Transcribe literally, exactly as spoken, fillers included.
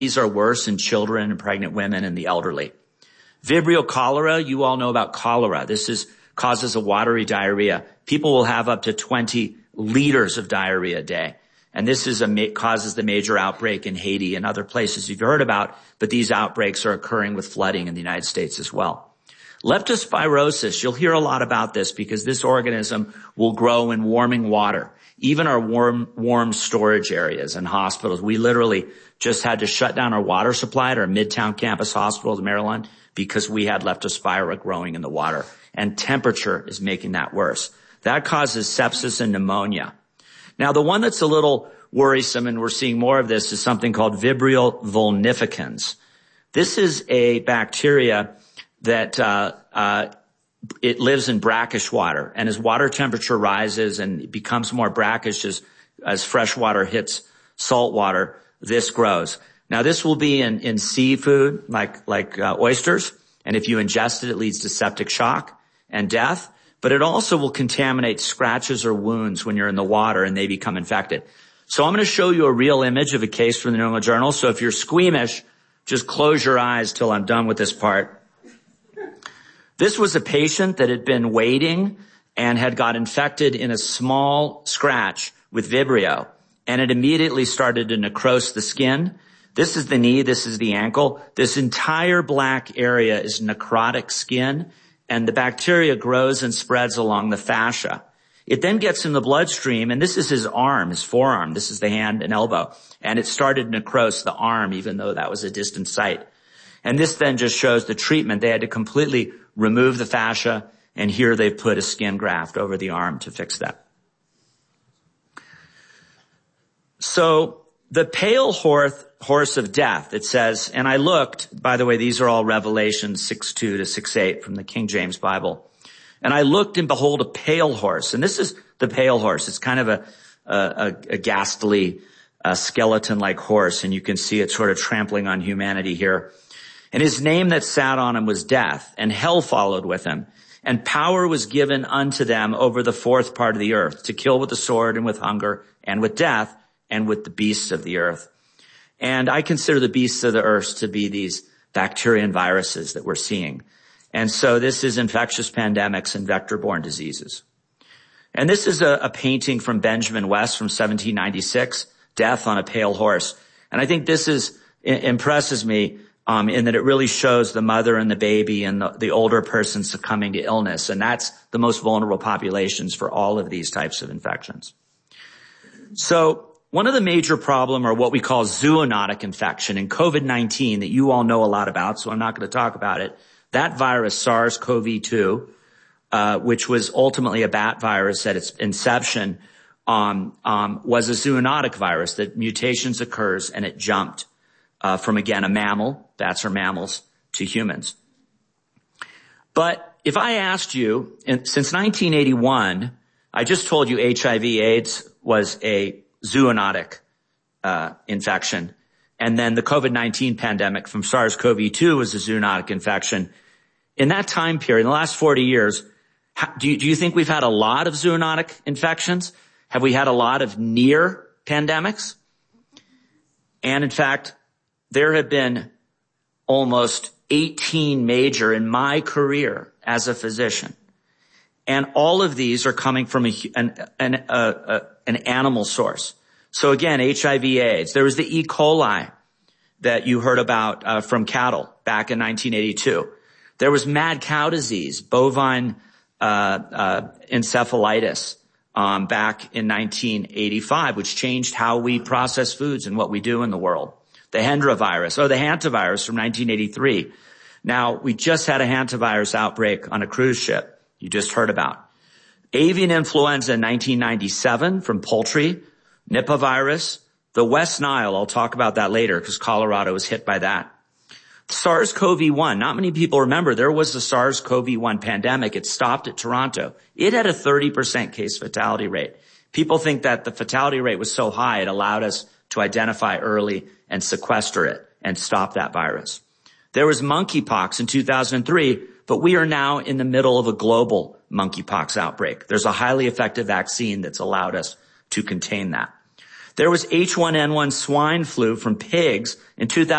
These are worse in children and pregnant women and the elderly. Vibrio cholera, you all know about cholera. This is causes a watery diarrhea. People will have up to twenty liters of diarrhea a day. And this is a causes the major outbreak in Haiti and other places you've heard about, but these outbreaks are occurring with flooding in the United States as well. Leptospirosis, you'll hear a lot about this because this organism will grow in warming water. Even our warm, warm storage areas and hospitals, we literally just had to shut down our water supply at our Midtown campus hospital in Maryland because we had leptospira growing in the water. And temperature is making that worse. That causes sepsis and pneumonia. Now, the one that's a little worrisome, and we're seeing more of this, is something called Vibrio vulnificans. This is a bacteria that uh uh it lives in brackish water, and as water temperature rises and it becomes more brackish as as fresh water hits salt water, this grows. Now, this will be in in seafood like like uh, oysters, and if you ingest it, it leads to septic shock and death, but it also will contaminate scratches or wounds when you're in the water and they become infected. So I'm going to show you a real image of a case from the New England Journal. So if you're squeamish, just close your eyes till I'm done with this part. This was a patient that had been waiting and had got infected in a small scratch with Vibrio, and it immediately started to necrose the skin. This is the knee, this is the ankle. This entire black area is necrotic skin, and the bacteria grows and spreads along the fascia. It then gets in the bloodstream, and this is his arm, his forearm. This is the hand and elbow, and it started to necrose the arm, even though that was a distant site. And this then just shows the treatment. They had to completely remove the fascia, and here they put a skin graft over the arm to fix that. So the pale horse, horse of death, it says, and I looked, by the way, these are all Revelations six two to six eight from the King James Bible. And I looked and behold a pale horse. And this is the pale horse. It's kind of a, a, a ghastly uh, skeleton-like horse, and you can see it sort of trampling on humanity here. And his name that sat on him was Death, and hell followed with him. And power was given unto them over the fourth part of the earth, to kill with the sword and with hunger and with death and with the beasts of the earth. And I consider the beasts of the earth to be these bacteria and viruses that we're seeing. And so this is infectious pandemics and vector-borne diseases. And this is a, a painting from Benjamin West from seventeen ninety-six, Death on a Pale Horse. And I think this is impresses me Um, in that it really shows the mother and the baby and the, the older person succumbing to illness. And that's the most vulnerable populations for all of these types of infections. So one of the major problem are what we call zoonotic infection and COVID nineteen that you all know a lot about, so I'm not going to talk about it. That virus, SARS CoV two, uh, which was ultimately a bat virus at its inception, um, um, was a zoonotic virus that mutations occurs and it jumped Uh, from, again, a mammal, bats are mammals, to humans. But if I asked you, in, since nineteen eighty-one, I just told you H I V AIDS was a zoonotic uh, infection, and then the COVID nineteen pandemic from SARS CoV two was a zoonotic infection. In that time period, in the last forty years, how, do, you, do you think we've had a lot of zoonotic infections? Have we had a lot of near pandemics? And in fact, there have been almost eighteen major in my career as a physician. And all of these are coming from a, an, an, uh, uh, an animal source. So again, H I V AIDS. There was the E. coli that you heard about uh, from cattle back in nineteen eighty-two. There was mad cow disease, bovine uh, uh, encephalitis um, back in nineteen eighty-five, which changed how we process foods and what we do in the world. The Hendra virus, or the hantavirus from nineteen eighty-three. Now, we just had a hantavirus outbreak on a cruise ship you just heard about. Avian influenza in nineteen ninety-seven from poultry, Nipah virus, the West Nile, I'll talk about that later because Colorado was hit by that. SARS CoV one, not many people remember there was the SARS CoV one pandemic. It stopped at Toronto. It had a thirty percent case fatality rate. People think that the fatality rate was so high it allowed us to identify early and sequester it and stop that virus. There was monkeypox in two thousand three, but we are now in the middle of a global monkeypox outbreak. There's a highly effective vaccine that's allowed us to contain that. There was H one N one swine flu from pigs in two thousand